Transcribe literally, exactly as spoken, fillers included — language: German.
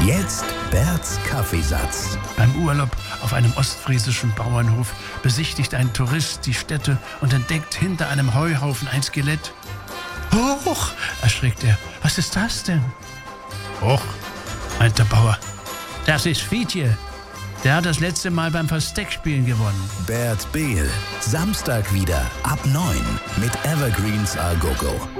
Jetzt Berts Kaffeesatz. Beim Urlaub auf einem ostfriesischen Bauernhof besichtigt ein Tourist die Stätte und entdeckt hinter einem Heuhaufen ein Skelett. Hoch, erschrickt er. Was ist das denn? Hoch, meint der Bauer. Das ist Fietje. Der hat das letzte Mal beim Versteckspielen gewonnen. Bert Behl, Samstag wieder ab neun mit Evergreens A Go Go.